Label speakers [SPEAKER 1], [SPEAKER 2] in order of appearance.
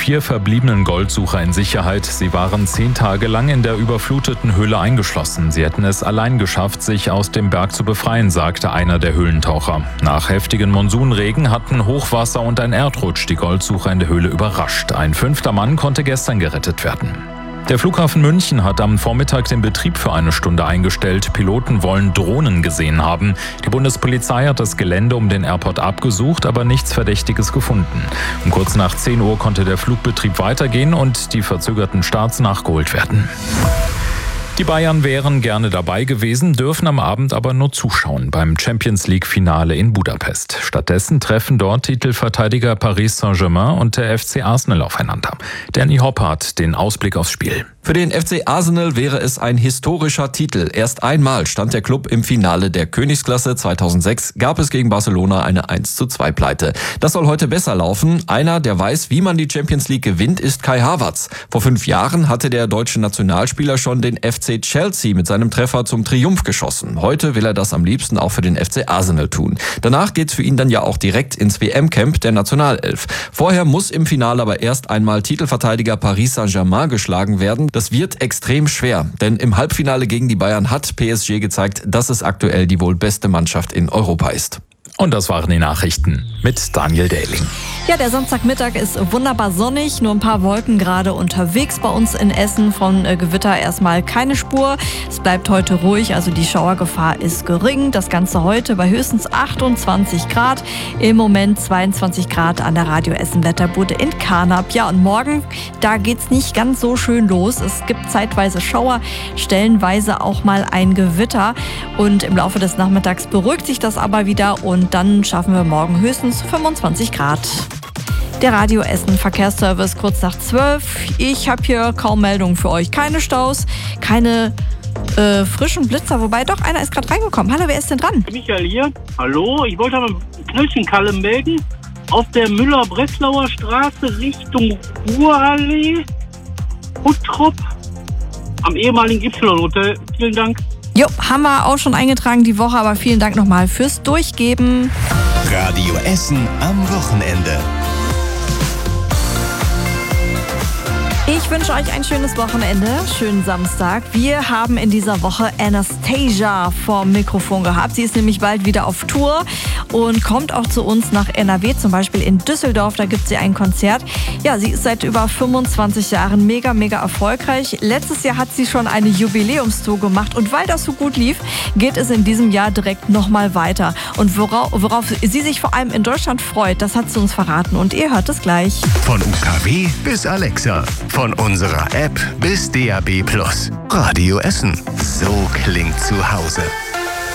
[SPEAKER 1] 4 verbliebenen Goldsucher in Sicherheit. Sie waren 10 Tage lang in der überfluteten Höhle eingeschlossen. Sie hätten es allein geschafft, sich aus dem Berg zu befreien, sagte einer der Höhlentaucher. Nach heftigen Monsunregen hatten Hochwasser und ein Erdrutsch die Goldsucher in der Höhle überrascht. Ein 5. Mann konnte gestern gerettet werden. Der Flughafen München hat am Vormittag den Betrieb für eine Stunde eingestellt. Piloten wollen Drohnen gesehen haben. Die Bundespolizei hat das Gelände um den Airport abgesucht, aber nichts Verdächtiges gefunden. Um kurz nach 10 Uhr konnte der Flugbetrieb weitergehen und die verzögerten Starts nachgeholt werden. Die Bayern wären gerne dabei gewesen, dürfen am Abend aber nur zuschauen beim Champions-League-Finale in Budapest. Stattdessen treffen dort Titelverteidiger Paris Saint-Germain und der FC Arsenal aufeinander. Danny Hoppe hat den Ausblick aufs Spiel.
[SPEAKER 2] Für den FC Arsenal wäre es ein historischer Titel. Erst einmal stand der Club im Finale der Königsklasse. 2006 gab es gegen Barcelona eine 1:2-Pleite. Das soll heute besser laufen. Einer, der weiß, wie man die Champions League gewinnt, ist Kai Havertz. Vor 5 Jahren hatte der deutsche Nationalspieler schon den FC Chelsea mit seinem Treffer zum Triumph geschossen. Heute will er das am liebsten auch für den FC Arsenal tun. Danach geht's für ihn dann ja auch direkt ins WM-Camp der Nationalelf. Vorher muss im Finale aber erst einmal Titelverteidiger Paris Saint-Germain geschlagen werden. Das wird extrem schwer, denn im Halbfinale gegen die Bayern hat PSG gezeigt, dass es aktuell die wohl beste Mannschaft in Europa ist.
[SPEAKER 1] Und das waren die Nachrichten mit Daniel Dehling.
[SPEAKER 3] Ja, der Samstagmittag ist wunderbar sonnig, nur ein paar Wolken gerade unterwegs bei uns in Essen. Von Gewitter erstmal keine Spur. Es bleibt heute ruhig, also die Schauergefahr ist gering. Das Ganze heute bei höchstens 28 Grad. Im Moment 22 Grad an der Radio Essen Wetterbude in Karnap. Ja, und morgen, da geht's nicht ganz so schön los. Es gibt zeitweise Schauer, stellenweise auch mal ein Gewitter. Und im Laufe des Nachmittags beruhigt sich das aber wieder und dann schaffen wir morgen höchstens 25 Grad. Der Radio Essen Verkehrsservice kurz nach 12. Ich habe hier kaum Meldungen für euch. Keine Staus, keine frischen Blitzer, wobei doch einer ist gerade reingekommen. Hallo, wer ist denn dran?
[SPEAKER 4] Michael hier. Hallo, ich wollte mal Knöllchenkalle melden. Auf der Müller-Breslauer Straße Richtung Ruhrallee, Huttrop, am ehemaligen Y-Hotel. Vielen Dank.
[SPEAKER 3] Jo, haben wir auch schon eingetragen die Woche, aber vielen Dank nochmal fürs Durchgeben.
[SPEAKER 5] Radio Essen am Wochenende.
[SPEAKER 3] Ich wünsche euch ein schönes Wochenende, schönen Samstag. Wir haben in dieser Woche Anastasia vorm Mikrofon gehabt. Sie ist nämlich bald wieder auf Tour und kommt auch zu uns nach NRW, zum Beispiel in Düsseldorf. Da gibt sie ein Konzert. Ja, sie ist seit über 25 Jahren mega erfolgreich. Letztes Jahr hat sie schon eine Jubiläumstour gemacht und weil das so gut lief, geht es in diesem Jahr direkt nochmal weiter. Und worauf sie sich vor allem in Deutschland freut, das hat sie uns verraten und ihr hört es gleich.
[SPEAKER 5] Von UKW bis Alexa. Von unserer App bis DAB+. Radio Essen. So klingt zu Hause.